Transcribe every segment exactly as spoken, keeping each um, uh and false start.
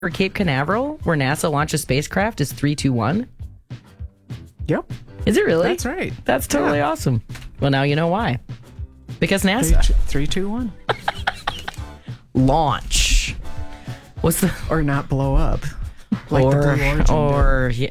for Cape Canaveral, where NASA launched a spacecraft, is three two one? Yep. Is it really? That's right. That's totally Yeah. awesome. Well, now you know why. Because NASA. Three, three, two, one. Launch. What's the... Or not blow up. Like or, the Blue Origin or yeah.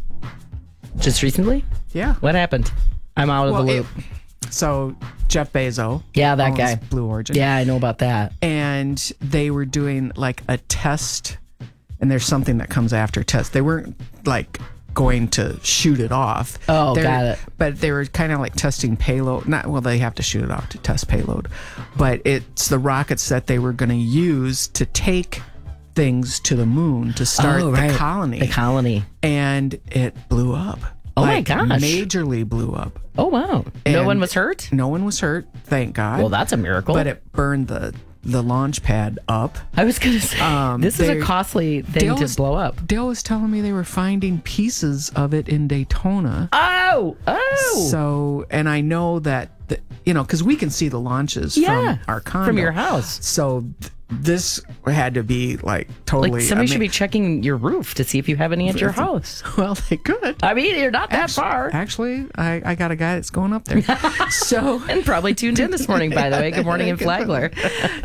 Just recently? did. Yeah. What happened? I'm out of Well, the loop. it- so Jeff Bezos. Yeah, that owns guy. Blue Origin. Yeah, I know about that. And they were doing like a test, and there's something that comes after test. They weren't like going to shoot it off. Oh, They're- got it. But they were kind of like testing payload. Not well, they have to shoot it off to test payload, but it's the rockets that they were going to use to take things to the moon to start Oh, right. the colony. The colony. And it blew up. Oh, my Like, gosh. Majorly blew up. Oh, wow. no And one was hurt? No one was hurt, thank God. Well, that's a miracle. But it burned the the launch pad up. I was going to say, Um, this is a they- costly thing Dale to was- blow up. Dale was telling me they were finding pieces of it in Daytona. Oh, oh. So, and I know that, the, you know, because we can see the launches Yeah, from our condo. from your house. So th- this had to be like totally. Like somebody I should mean- be checking your roof to see if you have any at your house. Well, they could. I mean, you're not that Actually- far. Actually, I, I got a guy that's going up there. so, And probably tuned in this morning, by the way. Good morning in Flagler.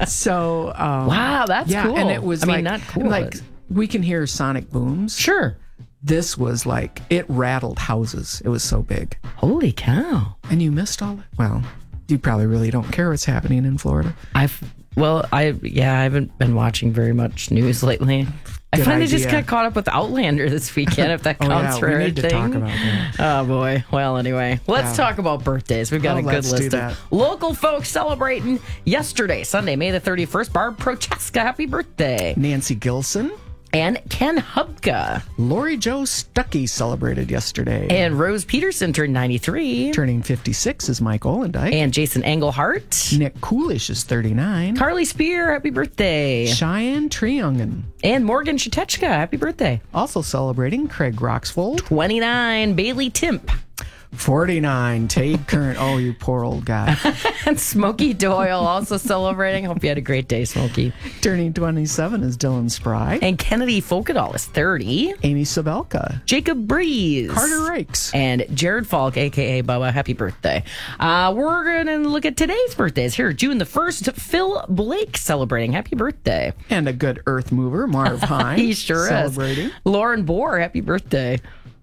so um, Wow, that's yeah, cool. and it was I mean, like, not cool, like but- we can hear sonic booms. Sure. This was like it rattled houses. It was so big, Holy cow. and you missed all. Well, you probably really don't care what's happening in Florida. I've, well, I, yeah, I haven't been watching very much news lately. I Good finally just idea. got caught up with Outlander this weekend, if that Oh, counts yeah, for we anything. need to talk about that. Oh boy. Well, anyway, let's Yeah. talk about birthdays. We've got Oh, a good let's do list that. of local folks celebrating yesterday, Sunday, May the thirty-first. Barb Prochaska, happy birthday. Nancy Gilson, And Ken Hubka. Lori Jo Stuckey celebrated yesterday. And Rose Peterson turned ninety-three. Turning fifty-six is Mike Olendike. And Jason Engelhart. Nick Coolish is thirty-nine. Carly Spear, happy birthday. Cheyenne Triungen. And Morgan Shatechka, happy birthday. Also celebrating Craig Roxfold. twenty-nine, Bailey Timp. forty-nine, Tabe Current. Oh, you poor old guy. And Smokey Doyle also celebrating. Hope you had a great day, Smokey. Turning twenty-seven is Dylan Spry. And Kennedy Folkedahl is thirty. Amy Sabelka. Jacob Breeze. Carter Rakes. And Jared Falk, a k a. Bubba, happy birthday. Uh, we're going to look at today's birthdays. Here, June the first, Phil Blake celebrating. Happy birthday. And a good earth mover, Marv Hine. He sure celebrating. is. Lauren Bohr, happy birthday.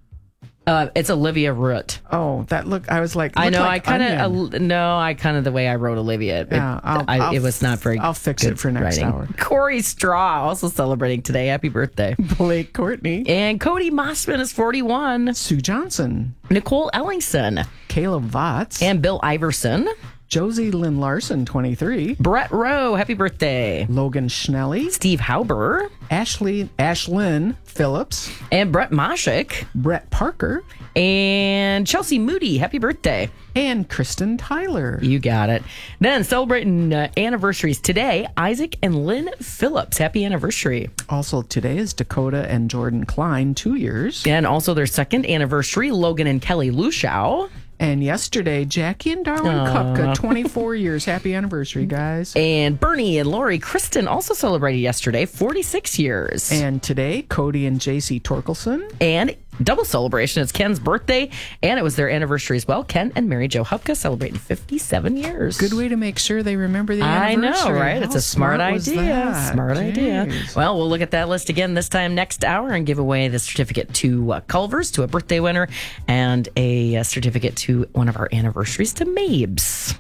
Uh, it's Olivia Root. Oh, that look, I was like, I looked know. like I kind onion. of uh, no. I kind of the way I wrote Olivia. It, Yeah, I'll- I, I'll it was not very. I'll fix good it for next writing. hour. Corey Straw also celebrating today. Happy birthday! Blake Courtney. And Cody Mossman is forty-one. Sue Johnson. Nicole Ellingson Caleb Votts. and Bill Iverson. Josie Lynn Larson, twenty-three. Brett Rowe, happy birthday! Logan Schnelly. Steve Hauber Ashley Ashlyn Phillips. and Brett Moshik Brett Parker. and Chelsea Moody, happy birthday! And Kristen Tyler. You got it. Then celebrating uh, anniversaries today, Isaac and Lynn Phillips, happy anniversary! Also today is Dakota and Jordan Klein, two years. And also their second anniversary, Logan and Kelly Luschau. And yesterday, Jackie and Darwin Kupka, twenty-four years. Happy anniversary, guys. And Bernie and Lori Kristen also celebrated yesterday, forty-six years. And today, Cody and J C Torkelson. And double celebration. It's Ken's birthday, and it was their anniversary as well. Ken and Mary Jo Hupka celebrating fifty-seven years. Good way to make sure they remember the I anniversary. know, right? How It's a smart, was idea. that? Smart idea. Jeez. Well, we'll look at that list again this time next hour and give away the certificate to uh, Culver's, to a birthday winner, and a, uh certificate to one of our anniversaries to Mabes.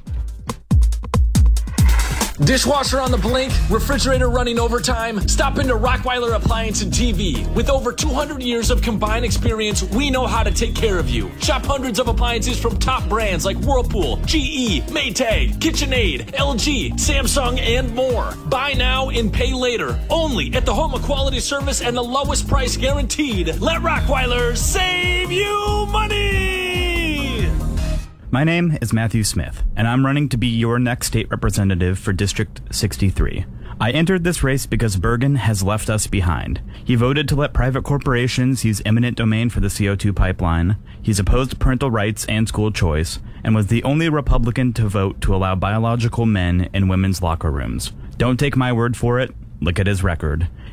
Dishwasher on the blink, refrigerator running overtime. Stop into Rockweiler Appliance and T V. With over two hundred years of combined experience, we know how to take care of you. Shop hundreds of appliances from top brands like Whirlpool, G E, Maytag, KitchenAid, L G, Samsung, and more. Buy now and pay later. Only at the home of quality service and the lowest price guaranteed. Let Rockweiler save you money! My name is Matthew Smith, and I'm running to be your next state representative for District sixty-three. I entered this race because Bergen has left us behind. He voted to let private corporations use eminent domain for the C O two pipeline. He's opposed to parental rights and school choice, and was the only Republican to vote to allow biological men in women's locker rooms. Don't take my word for it. Look at his record.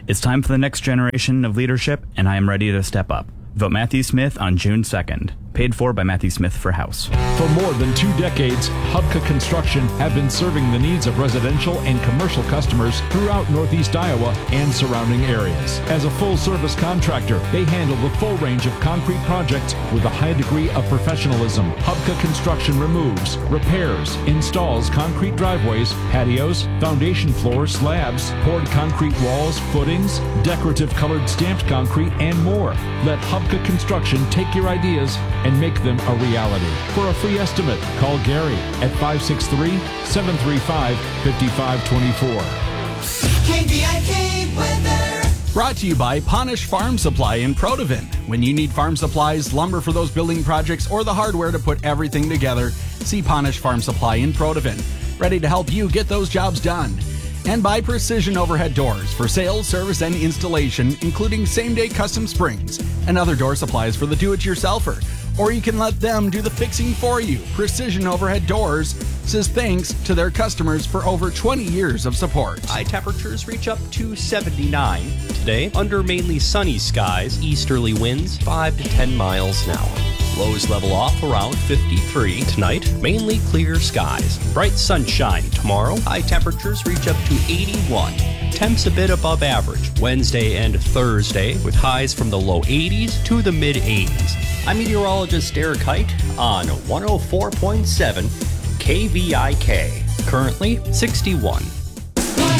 It's time for the next generation of leadership, and I am ready to step up. Vote Matthew Smith on June second. Paid for by Matthew Smith for House. For more than two decades, Hubka Construction have been serving the needs of residential and commercial customers throughout Northeast Iowa and surrounding areas. As a full-service contractor, they handle the full range of concrete projects with a high degree of professionalism. Hubka Construction removes, repairs, installs concrete driveways, patios, foundation floors, slabs, poured concrete walls, footings, decorative colored stamped concrete, and more. Let Hubka Construction take your ideas and make them a reality. For a free estimate, call Gary at five six three, seven three five, five five two four. K V I K weather. Brought to you by Ponish Farm Supply in Protivin. When you need farm supplies, lumber for those building projects, or the hardware to put everything together, see Ponish Farm Supply in Protivin. Ready to help you get those jobs done. And by Precision Overhead Doors for sales, service, and installation, including same-day custom springs and other door supplies for the do-it-yourselfer. Or you can let them do the fixing for you. Precision Overhead Doors says thanks to their customers for over twenty years of support. High temperatures reach up to seventy-nine today under mainly sunny skies, easterly winds five to ten miles an hour. Lows level off around fifty-three tonight, mainly clear skies. Bright sunshine tomorrow, high temperatures reach up to eighty-one. Temps a bit above average Wednesday and Thursday with highs from the low eighties to the mid eighties. I'm meteorologist Derek Height on one oh four point seven K V I K. Currently sixty-one.